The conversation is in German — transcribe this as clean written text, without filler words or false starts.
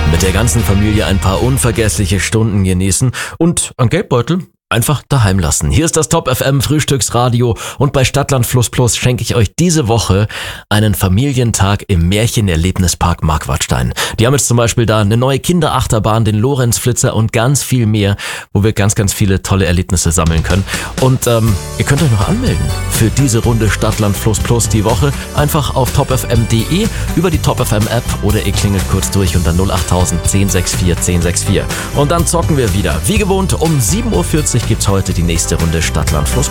mit der ganzen Familie ein paar unvergessliche Stunden genießen und ein Geldbeutel einfach daheim lassen. Hier ist das Top FM Frühstücksradio und bei Stadtland Fluss Plus schenke ich euch diese Woche einen Familientag im Märchenerlebnispark Marquartstein. Die haben jetzt zum Beispiel da eine neue Kinderachterbahn, den Lorenzflitzer und ganz viel mehr, wo wir ganz, ganz viele tolle Erlebnisse sammeln können. Und ihr könnt euch noch anmelden für diese Runde Stadtland Fluss Plus die Woche. Einfach auf topfm.de, über die Top FM App oder ihr klingelt kurz durch unter 08000 1064 1064. Und dann zocken wir wieder. Wie gewohnt um 7.40 Uhr gibt's heute die nächste Runde Stadtland Fluss